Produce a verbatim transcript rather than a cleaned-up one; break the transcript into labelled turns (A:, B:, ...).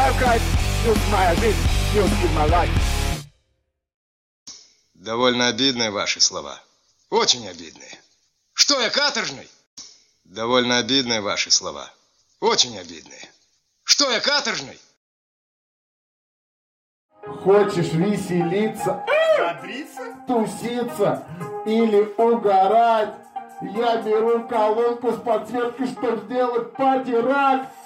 A: I've Milk my жизнь, milk my life.
B: Довольно обидные ваши слова. Очень обидные. Что я, каторжный? Довольно обидные ваши слова. Очень обидные. Что я, каторжный?
C: Хочешь веселиться,
D: Бодриться?
C: туситься или угорать? Я беру колонку с подсветкой, чтоб сделать пати-рак.